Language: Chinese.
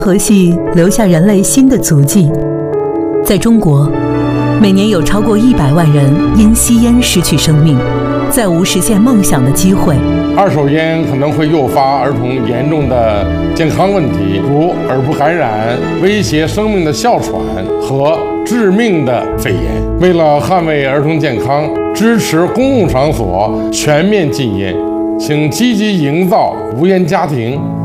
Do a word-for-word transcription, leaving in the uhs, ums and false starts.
核系留下人类新的足迹。在中国，每年有超过一百万人因吸烟失去生命，再无实现梦想的机会。 二手烟可能会诱发儿童严重的健康问题，如耳部感染、威胁生命的哮喘和致命的肺炎。为了捍卫儿童健康，支持公共场所全面禁烟，请积极营造无烟家庭。